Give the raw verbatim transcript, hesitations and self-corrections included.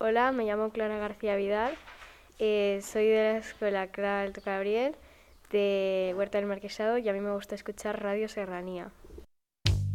Hola, me llamo Clara García Vidal, eh, soy de la escuela Clara Alto Gabriel de Huerta del Marquesado y a mí me gusta escuchar Radio Serranía.